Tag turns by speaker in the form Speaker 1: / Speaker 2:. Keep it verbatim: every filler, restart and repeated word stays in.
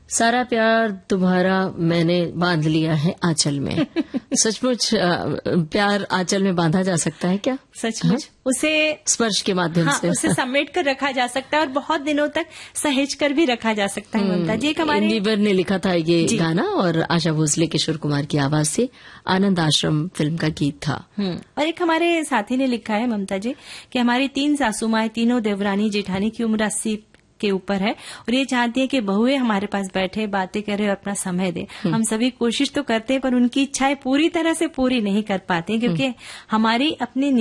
Speaker 1: सारा प्यार तुम्हारा मैंने बांध लिया है आंचल में। सचमुच प्यार आंचल में बांधा जा सकता है क्या?
Speaker 2: सचमुच हाँ? उसे
Speaker 1: स्पर्श के माध्यम
Speaker 2: हाँ,
Speaker 1: से
Speaker 2: उसे समेट कर रखा जा सकता है और बहुत दिनों तक सहेज कर भी रखा जा सकता है। ममता जी, एक हमारे
Speaker 1: इंदिवर ने लिखा था ये गाना और आशा भोसले किशोर कुमार की आवाज से आनंद आश्रम फिल्म का गीत था।
Speaker 2: और एक हमारे साथी ने लिखा है ममता जी कि हमारी तीन सासू माएं, तीनों देवरानी जेठानी की उम्र अस्सी के ऊपर है और ये चाहती है कि बहुएं हमारे पास बैठे, बातें करे और अपना समय दे। हम सभी कोशिश तो करते हैं पर उनकी इच्छाएं पूरी तरह से पूरी नहीं कर पाते क्योंकि हमारी अपनी